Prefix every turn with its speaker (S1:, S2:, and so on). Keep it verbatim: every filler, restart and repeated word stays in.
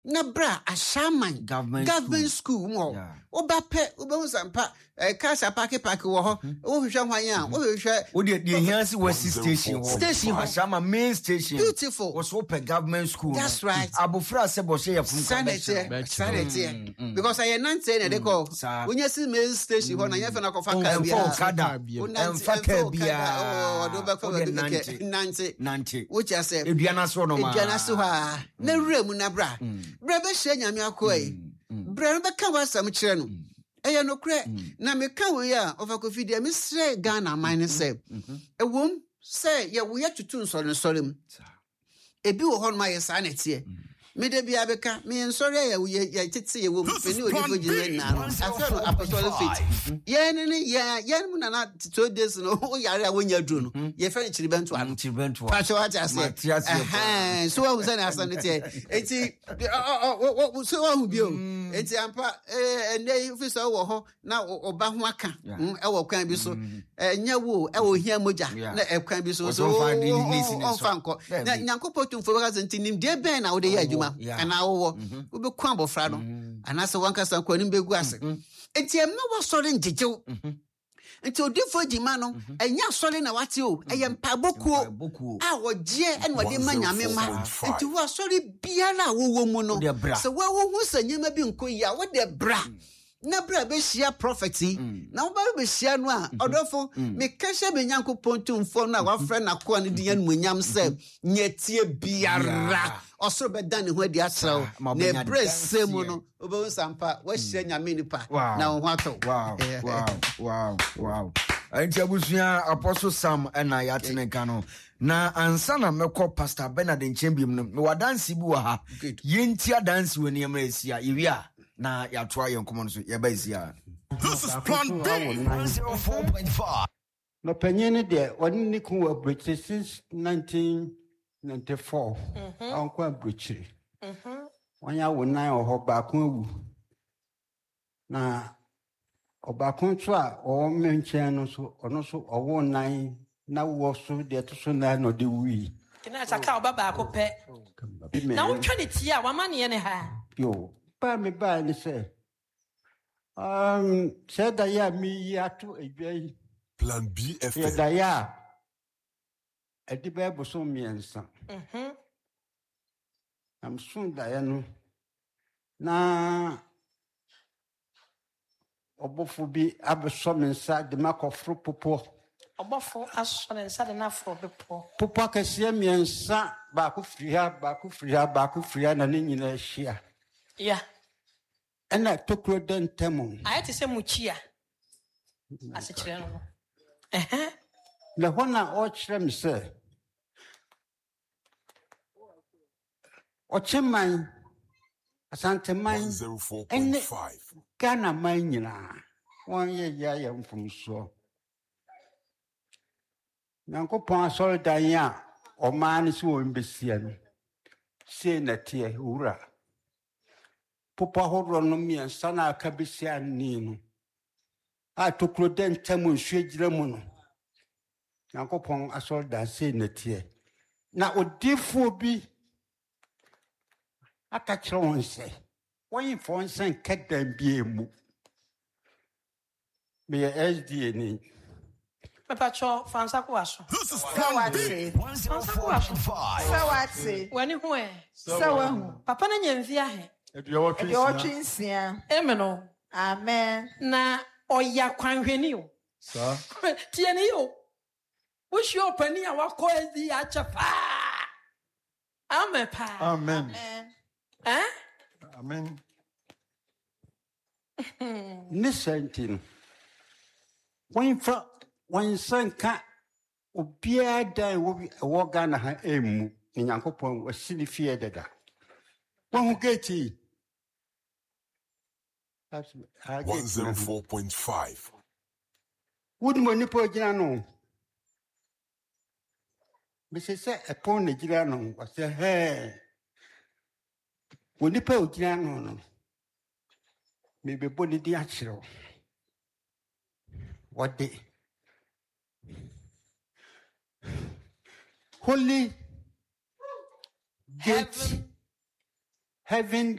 S1: na bra ashaman
S2: government
S1: government school mo oba pe oba usampa kasha park park wo ho wo hwehwe hwan a wo hwehwe
S2: wo de de hiansi west station
S1: station
S2: ashama main station
S1: beautiful
S2: was open government school.
S1: That's right.
S2: Abofra se bo she ya fun
S1: sanete sanete because I nante na de call when you see main station ho na ye fa na kofa ka bia
S2: emfa ka bia
S1: oh do ba fa nante nante
S2: nante
S1: which I say
S2: eduana so no ma
S1: eduana so ha na rem na bra bra be hye nyame akoi bra be ka wasam kire no eya no kure na me ka we ya ofakofi dia me sre Ghana mine say ewom say ye wo ye tutu nsore nsore m ebi wo hon ma ye sa na tie me de bia beka me nsore ya ye ye tete ye wo mfeni odifo gine na no afa no apostolic faith ye ne ne ye ye mu na na two days no o yare a wonya duro no ye fa chiribentu an
S2: chiribentu
S1: pa cho aja say eh so wa uzana asane tie enti so wa hu bio enti ampa eh ene ofisa wo ho na oba ho aka e wo kwan bi so nya wo e wo hia moja na e kwan bi so so on fanko na nyankopɔ tumfo baka zentim de ben na wo de ye adwuma ana wo wo be kwa bofra no ana se wanka san kwani begu ase enti e ma wo sori njejew enti odifo jima no enya sori na wate o eye mpabokuo a wogye ene wode ma nyame ma enti wo sori biara wo wo mu no se wo wo hu sanyema bi nkoyi a wo de bra na bra be share prophecy na wo ba be share no a odofo me kashe be nyankopɔn tumfo na wa frɛ na ko ne de nyam se nyetie biara osoro be dan ne ho adi atraw na bre semu no obo sampa wa share nyame nipa na wo ato
S2: wow wow wow wow enti abusua Apostle Sam na yatene ka no na ansa na mekɔ Pastor Bernard Nchembiem no me wadansi bi wa ha yenti adansi woni emresia yewia na ya try yon komo so ye ba isia.
S3: This is Plan B one oh four point five.
S4: No penyen de woni ni ku wa British since nineteen ninety-four. On kwa British. Mhm. Wanya wonan o ho ba ko awu. Na obakon so a o menchen no so ono so owo nan na wo so de to so na no de wi.
S5: Kina saka obaba ko pe. Na wo twa ne ti a wa ma ne ne ha.
S4: Yo. Pa me ba ni say um said that ya mi ato edwai
S3: Plan B F
S4: ya da ya edi ba bo so miensa mhm am sun da ya no na obofo bi abeso mensa de makofro popo
S5: obofo aso ne nsa de na afro bepo
S4: popo akese miensa ba ko firi ha ba ko firi ha ba ko firi na ne nyina hia.
S5: Yeah.
S4: And I took you then temo.
S5: I had to say muchia. As a children. Eh eh.
S4: The one I watch them say. Oche mine. Asante mine.
S3: one oh four point five.
S4: Ghana mine na. One year ya yam from so. Nanko pon sorry danya. O man is wo imbesian. Say na tie ura. Popa hodro no mi ansa na aka besia ni no a tokro den tamu nhwegire mu no Yankopon asol da sei na tie na odifo bi aka kire won se won fon sen kedan bi emu me S D A ni
S5: Papa cho fansa ko aso.
S3: This is Plan B one oh four point five.
S6: So what say?
S5: Wani ho e.
S6: So what?
S5: Papa na nyamfi ahe.
S6: Your twinsia.
S5: Amen.
S6: Amen.
S5: Na oya kwanhweni o.
S4: So.
S5: Tie ne yo. Wo shi opani a wakọ edi acha pa. Amen pa.
S4: Amen.
S5: Eh?
S4: Amen. Listen. When for when son ka obia dai wo Ghana ha emu Nyankopon wasini fie dada. When who get it? That's
S3: one oh four point five.
S4: Wouldn't money po no. Missus Say upon the Girano was a hair. When the po Girano, maybe body the actual. What day? Holy Gate Heaven